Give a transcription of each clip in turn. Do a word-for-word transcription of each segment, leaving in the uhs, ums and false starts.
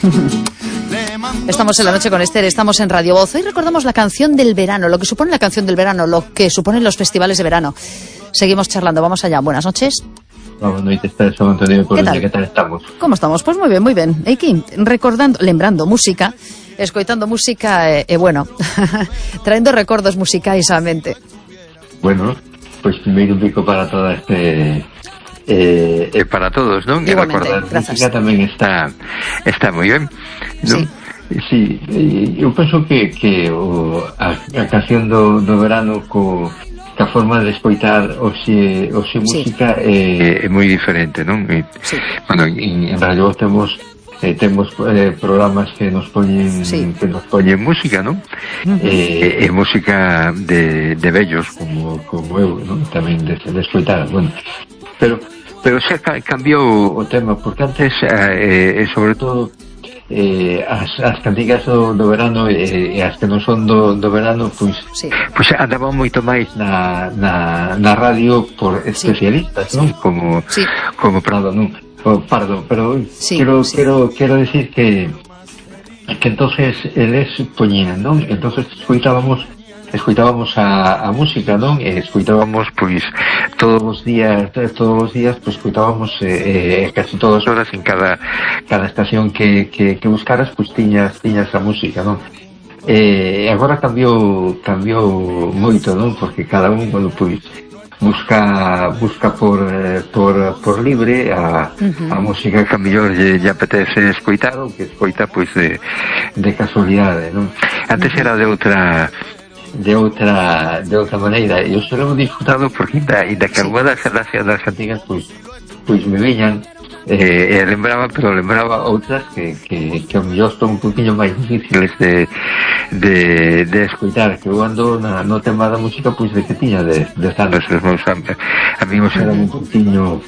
Estamos en la noche con Esther, estamos en Radio Voz. Hoy recordamos la canción del verano, lo que supone la canción del verano, lo que suponen los festivales de verano. Seguimos charlando, vamos allá. Buenas noches. Buenas noches, Esther, soy Antonio de Coruña. ¿Qué tal estamos? ¿Cómo estamos? Pues muy bien, muy bien. Aquí, recordando, lembrando música, escoitando música, e, eh, bueno, traendo recordos musicais á mente. Bueno, pues primeiro un pico para toda este... Eh, eh, para todos, ¿no? Igualmente, recordar gracias. Música tamén está está moi ben, ¿no? Sí. Sí, eu penso que, que o, a, a canción do, do verano co, que a forma de escoitar oxe, oxe música sí. é, é moi diferente, non? E, sí. Bueno, en, en Radio temos eh, temos eh, programas que nos poñen sí. que nos poñen música, non? Uh-huh. E eh, música de, de vellos como, como eu, non? Tamén de, de escoitar, bueno. Pero pero xa cambiou o tema, porque antes eh, eh, sobre todo Eh, as, as cantigas do, do verano e eh, as que non son do, do verano pois, sí. pois andaban moito máis na, na, na radio por especialistas, sí. non? Como, sí. como Prado, non? O Pardo, pero sí, quero, sí. quero, quero decir que que entonces eles poñían, non? Entonces escoitábamos escoitábamos a, a música, non? E escoitábamos, pois, todos os días, todos os días, pois, escoitábamos eh, eh, casi todas as horas en cada cada estación que, que, que buscaras, pois, tiñas, tiñas a música, non? E eh, agora cambiou, cambiou moito, non? Porque cada un, bueno, pois, busca busca por eh, por, por libre a, uh-huh. a música que a mellor lle, lle apetece escoitar ou que escoita, pois, de, de casualidade, non? Antes uh-huh. era de outra de outra de outra maneira e eu só lo disfrutado porque da, e da que alguna das, das, das cantigas pois, pois me viñan eh, e lembraba, pero lembraba outras que, que, que ao mellor son un poquinho máis difíciles de, de, de escoitar, que eu ando na, no tema da música pois de que tiña de, de anos, os meus amigos eran un poquinho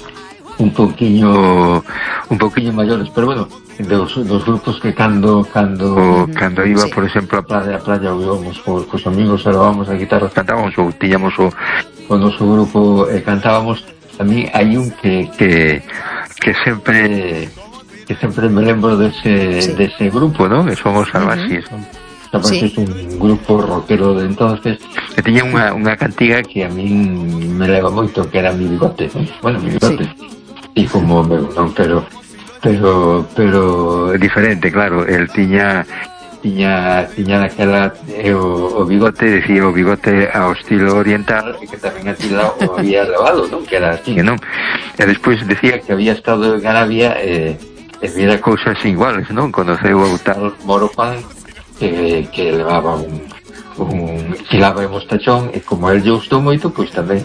un poquinho un poquinho maiores, pero bueno, dos, dos grupos que cando cando uh-huh. cando iba, sí. por exemplo, a playa, a playa ou íbamos por, cos amigos, levábamos a guitarra, cantábamos ou tiñamos o, o noso grupo e eh, cantábamos. A mí hai un que que que sempre que sempre me lembro dese sí. dese grupo, ¿no? Que son os Salvaxes, uh-huh. Salvaxes sí. un grupo rockero de entonces que tiña unha unha cantiga que a min me leva moito, que era Mi Bigote, ¿no? Bueno, Mi Bigote. Sí. E como meu, non, pero pero pero diferente, claro, el tiña tiña tiña naquela eh, o, o bigote, decía o bigote ao estilo oriental e que tamén así o había levado, non? Que era así, non? E despois decía que había estado en Arabia e eh, eh, viera cousas iguales, non? Conoceu o tal Moro Juan que, que levaba un un xilaba de mostachón e como el lle gustou moito, pois tamén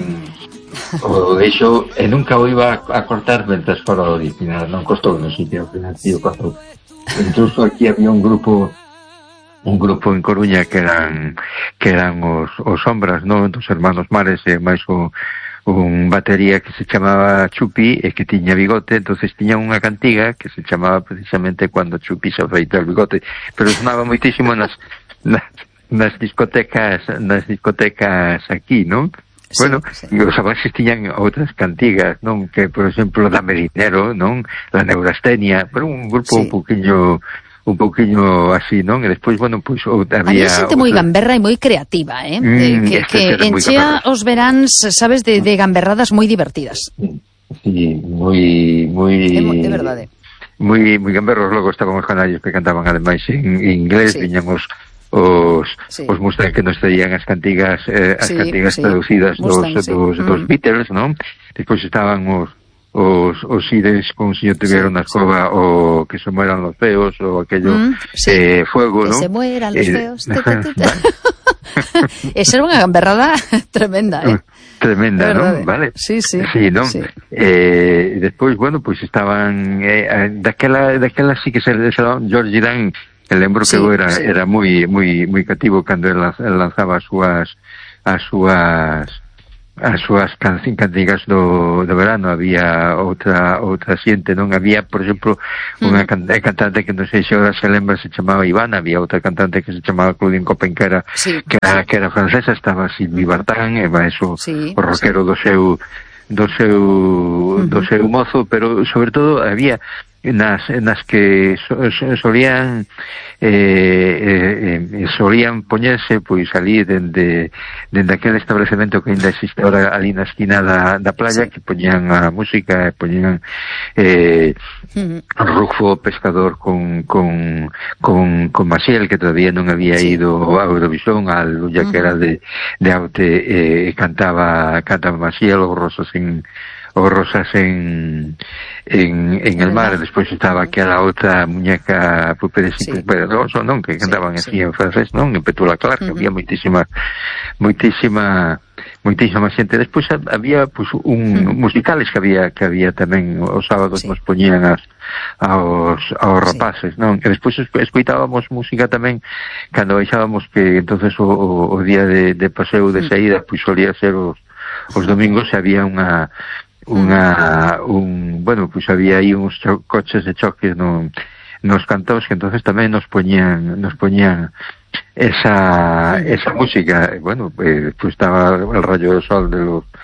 o deixo e nunca o iba a cortar mentras fora original, non costou no sitio ao final, tío, costou. Incluso aquí había un grupo un grupo en Coruña que eran que eran os, os Sombras, non? Dos hermanos Mares e máis o, un batería que se chamaba Chupi e que tiña bigote, entonces tiña unha cantiga que se chamaba precisamente Cuando Chupi se afeita el bigote, pero sonaba moitísimo nas, nas, nas discotecas nas discotecas aquí, non? Sí, bueno, sí. Os Salvaxes tiñan outras cantigas, non? Que, por exemplo, da Medinero, non? La Neurastenia, pero un grupo sí. un poquinho un poquinho así, non? E despois, bueno, pois pues, había... Había xente moi gamberra e moi creativa, eh? Mm, que que enchea os veráns, sabes, de, de gamberradas moi divertidas. Sí, moi... moi... É, é verdade. Moi, moi gamberros, logo estaban os canallos que cantaban ademais en, en inglés, sí. Viñan os... os sí. os Mustang que nos traían as cantigas eh, as sí, cantigas sí. traducidas Mustang, dos, sí. dos, dos mm. Beatles, non? Despois estaban os os os Sires con Si yo tuviera sí, una escoba sí. o Que se mueran los feos o aquello mm, sí. eh, Fuego, que ¿no? Que se mueran los eh, feos. Esa era unha gamberrada tremenda, eh? Tremenda, ¿no? Vale. Sí, sí. Sí, ¿no? Sí. Eh, despois, bueno, pois pues estaban eh, daquela daquela sí que se llamaban George Dan. El lembro que sí, era sí. era moi moi moi cativo cando el lanzaba as súas as súas as súas cantigas do, do verano. Había outra outra xente, non? Había, por exemplo, unha mm. cantante que non sei se ahora se lembra, se chamaba Ivana. Había outra cantante que se chamaba Claudine Copen, que era, sí. que era, que era francesa. Estaba Sylvie Vartan, e máis o, sí, o rockero sí. do seu do seu uh-huh. do seu mozo, pero sobre todo había nas, nas que so, so, solían eh, eh, solían poñerse pois ali dende, dende aquel establecemento que ainda existe ahora ali na esquina da, da playa, que poñían a música, poñían eh, uh-huh. Rufo Pescador con, con, con, con Maciel, que todavía non había sí. ido a Eurovisión, a Lulla, uh-huh. que era de, de Aute, eh, cantaba, cantaba Maciel, o Rosas en o Rosas en en, en el mar, despois estaba aquela outra muñeca Pupe de Siempre, sí. pero non, non, que cantaban sí, así sí. en francés, non, en Petula Clark, uh-huh. había moitísima moitísima moitísima xente. Despois había pues, un uh-huh. musicales que había que había tamén os sábados sí. nos poñían as aos aos rapaces, sí. non? E despois escoitábamos música tamén cando baixábamos, que entonces o, o, o día de, de paseo de saída pois pues, solía ser os os domingos, e había unha unha un bueno, pois pues había aí uns cho- coches de choque no, nos cantós, que entonces tamén nos poñían nos poñían esa esa música. Bueno, pues, pues estaba el rayo de sol de los